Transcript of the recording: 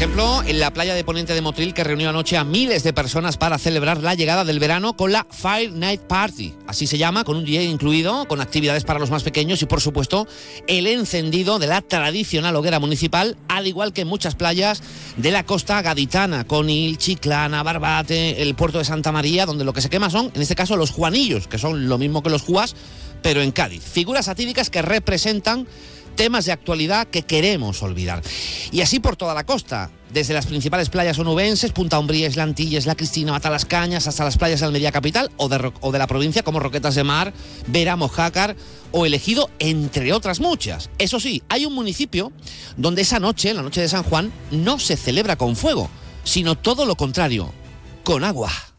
ejemplo, en la playa de Ponente de Motril, que reunió anoche a miles de personas para celebrar la llegada del verano con la Fire Night Party. Así se llama, con un DJ incluido, con actividades para los más pequeños y, por supuesto, el encendido de la tradicional hoguera municipal, al igual que en muchas playas de la costa gaditana, Conil, Chiclana, Barbate, el puerto de Santa María, donde lo que se quema son, en este caso, los juanillos, que son lo mismo que los juas, pero en Cádiz. Figuras atívicas que representan temas de actualidad que queremos olvidar. Y así por toda la costa, desde las principales playas onubenses, Punta Umbría, Isla Antilles, La Cristina, Matalascañas, hasta las playas de Almería capital o de la provincia como Roquetas de Mar, Vera, Mojácar o El Ejido, entre otras muchas. Eso sí, hay un municipio donde esa noche, la noche de San Juan, no se celebra con fuego, sino todo lo contrario, con agua.